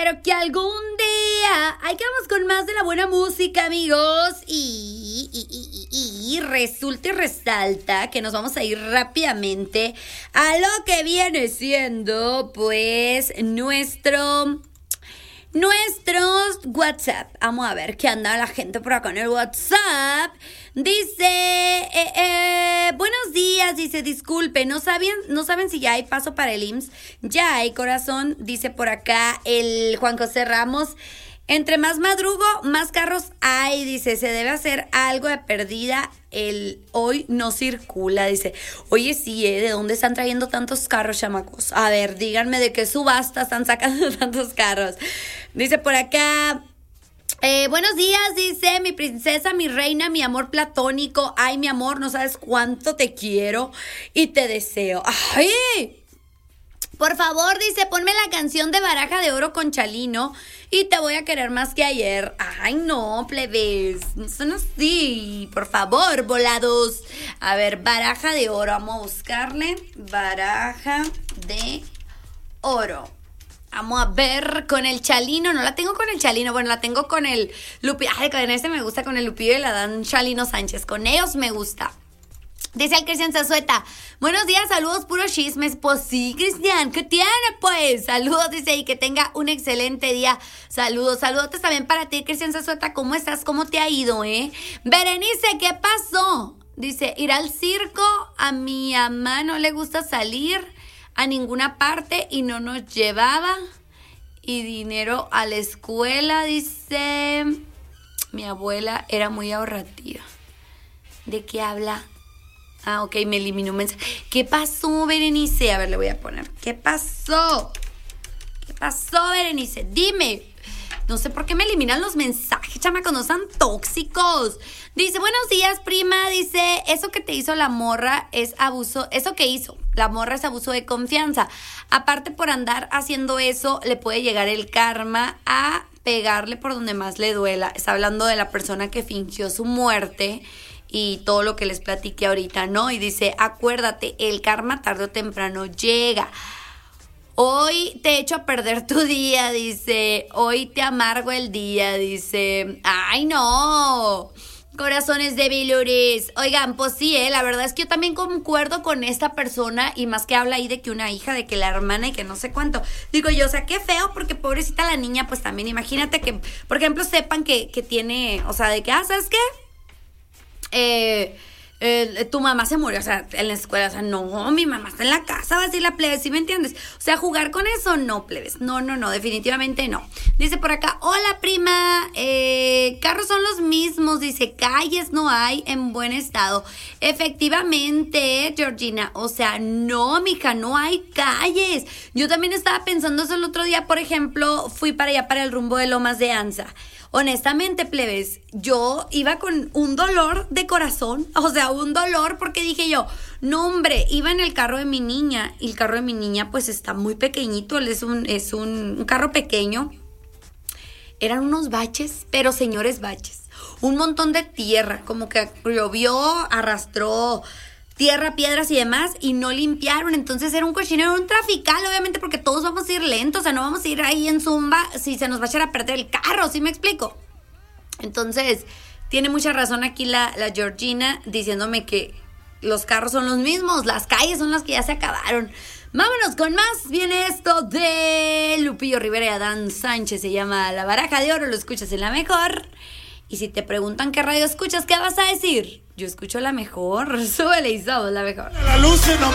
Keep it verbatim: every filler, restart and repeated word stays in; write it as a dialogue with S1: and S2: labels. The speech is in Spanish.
S1: espero que algún día. Ahí quedamos con más de la buena música, amigos. Y, y, y, y, y resulta y resalta que nos vamos a ir rápidamente a lo que viene siendo, pues, nuestro... Nuestros WhatsApp. Vamos a ver qué anda la gente por acá en el WhatsApp. Dice, eh, eh, buenos días, dice, disculpe, no saben, no saben si ya hay paso para el I M S S. Ya hay, corazón, dice por acá el Juan José Ramos. Entre más madrugo, más carros hay, dice, se debe hacer algo de perdida, el hoy no circula, dice. Oye, sí, ¿eh? ¿De dónde están trayendo tantos carros, chamacos? A ver, díganme de qué subasta están sacando tantos carros. Dice por acá, eh, buenos días, dice, mi princesa, mi reina, mi amor platónico. Ay, mi amor, no sabes cuánto te quiero y te deseo. ¡Ay! Por favor, dice, ponme la canción de Baraja de Oro con Chalino y te voy a querer más que ayer. Ay, no, plebes, no son así, por favor, volados. A ver, Baraja de Oro, vamos a buscarle. Baraja de Oro. Vamos a ver con el Chalino, no la tengo con el Chalino, bueno, la tengo con el Lupillo. Ay, con este me gusta, con el Lupillo y la dan Chalino Sánchez, con ellos me gusta. Dice el Cristian Zazueta, buenos días, saludos, puros chismes. Pues sí, Cristian, ¿qué tiene pues? Saludos, dice, y que tenga un excelente día. Saludos, saludos también para ti, Cristian Zazueta. ¿Cómo estás? ¿Cómo te ha ido, eh? Berenice, ¿qué pasó? Dice, ir al circo, a mi mamá no le gusta salir a ninguna parte y no nos llevaba. Y dinero a la escuela, dice, mi abuela era muy ahorrativa. ¿De qué habla? Ah, ok, me eliminó un mensaje. ¿Qué pasó, Berenice? A ver, le voy a poner. ¿Qué pasó? ¿Qué pasó, Berenice? Dime. No sé por qué me eliminan los mensajes, chamacos, no sean tóxicos. Dice, buenos días, prima. Dice, eso que te hizo la morra es abuso. Eso que hizo la morra es abuso de confianza. Aparte, por andar haciendo eso, le puede llegar el karma a pegarle por donde más le duela. Está hablando de la persona que fingió su muerte y todo lo que les platiqué ahorita, ¿no? Y dice, acuérdate, el karma tarde o temprano llega. Hoy te echo a perder tu día, dice. Hoy te amargo el día, dice. ¡Ay, no! Corazones de bilures. Oigan, pues sí, eh, la verdad es que yo también concuerdo con esta persona y más que habla ahí de que una hija, de que la hermana y que no sé cuánto. Digo yo, o sea, qué feo porque pobrecita la niña, pues también imagínate que, por ejemplo, sepan que, que tiene, o sea, de que, ah, ¿sabes qué? Eh, eh, tu mamá se murió, o sea, en la escuela, o sea, no, mi mamá está en la casa, va a decir la plebes, ¿sí me entiendes? O sea, jugar con eso, no, plebes, no, no, no, definitivamente no. Dice por acá, hola prima, eh, carros son los mismos, dice, calles no hay en buen estado. Efectivamente, Georgina, o sea, no, mija, no hay calles. Yo también estaba pensando eso el otro día, por ejemplo, fui para allá, para el rumbo de Lomas de Anza. Honestamente, plebes, yo iba con un dolor de corazón, o sea, un dolor porque dije yo, no hombre, iba en el carro de mi niña y el carro de mi niña pues está muy pequeñito, es un, es un, un carro pequeño, eran unos baches, pero señores baches, un montón de tierra, como que llovió, arrastró tierra, piedras y demás, y no limpiaron, entonces era un cochinero, un trafical, obviamente, porque todos vamos a ir lentos, o sea, no vamos a ir ahí en zumba si se nos va a echar a perder el carro, ¿sí me explico? Entonces, tiene mucha razón aquí la, la Georgina, diciéndome que los carros son los mismos, las calles son las que ya se acabaron. Vámonos con más, viene esto de Lupillo Rivera y Adán Sánchez, se llama La Baraja de Oro, lo escuchas en La Mejor, y si te preguntan qué radio escuchas, ¿qué vas a decir? Yo escucho La Mejor, súbele y somos La Mejor.
S2: La luz no